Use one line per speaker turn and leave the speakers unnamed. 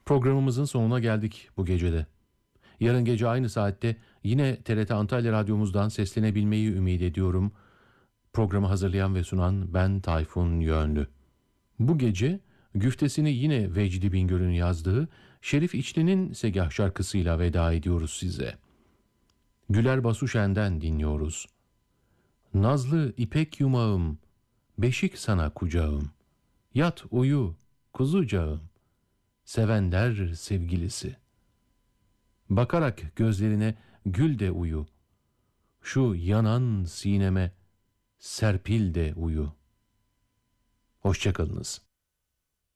Programımızın sonuna geldik bu gecede. Yarın gece aynı saatte yine TRT Antalya Radyomuzdan seslenebilmeyi ümit ediyorum. Programı hazırlayan ve sunan ben Tayfun Yönlü. Bu gece güftesini yine Vecdi Bingöl'ün yazdığı Şerif İçli'nin Segah şarkısıyla veda ediyoruz size. Güler Basuşen'den dinliyoruz. Nazlı ipek yumağım, beşik sana kucağım. Yat uyu kuzucağım, seven der sevgilisi. Bakarak gözlerine gül de uyu, şu yanan sineme serpil de uyu. Hoşça kalınız.